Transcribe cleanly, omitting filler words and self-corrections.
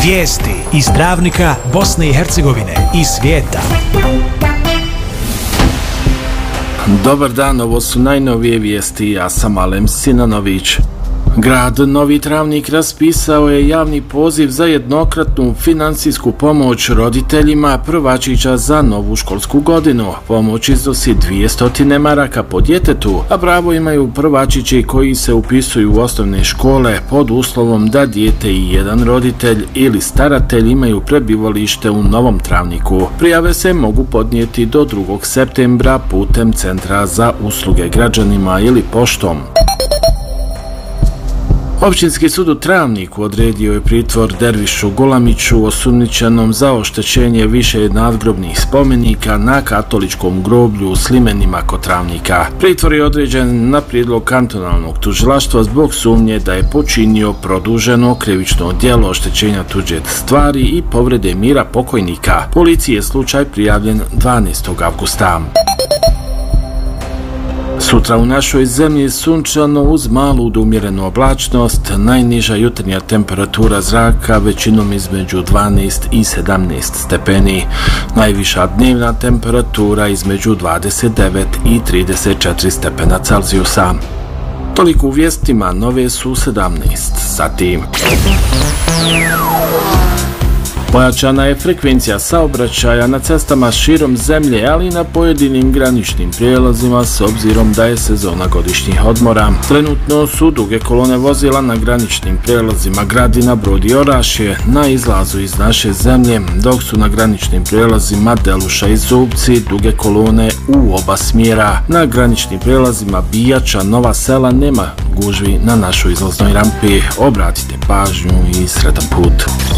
Vijesti iz Travnika, Bosne i Hercegovine i svijeta. Dobar dan, ovo su najnovije vijesti, ja sam Alem Sinanović. Grad Novi Travnik raspisao je javni poziv za jednokratnu financijsku pomoć roditeljima prvačića za novu školsku godinu. Pomoć iznosi 200 maraka po djetetu, a pravo imaju prvačići koji se upisuju u osnovne škole pod uslovom da dijete i jedan roditelj ili staratelj imaju prebivalište u Novom Travniku. Prijave se mogu podnijeti do 2. septembra putem Centra za usluge građanima ili poštom. Općinski sud u Travniku odredio je pritvor Dervišu Golamiću osumnjičenom za oštećenje više nadgrobnih spomenika na katoličkom groblju u Slimenima kod Travnika. Pritvor je određen na prijedlog kantonalnog tužilaštva zbog sumnje da je počinio produženo krivično djelo oštećenja tuđe stvari i povrede mira pokojnika. Policiji je slučaj prijavljen 12. avgusta. Sutra u našoj zemlji sunčano uz malu do umjerenu oblačnost, najniža jutarnja temperatura zraka većinom između 12 i 17 stepeni, najviša dnevna temperatura između 29 i 34 stepena Celzijusa. Toliko u vijestima, nove su 17 sati. Pojačana je frekvencija saobraćaja na cestama širom zemlje, ali i na pojedinim graničnim prijelazima s obzirom da je sezona godišnjih odmora. Trenutno su duge kolone vozila na graničnim prijelazima Gradina, Brod i Orašje na izlazu iz naše zemlje, dok su na graničnim prijelazima Deluša i Zubci duge kolone u oba smjera. Na graničnim prijelazima Bijača, Nova Sela nema gužvi na našoj izlaznoj rampi. Obratite pažnju i sretan put.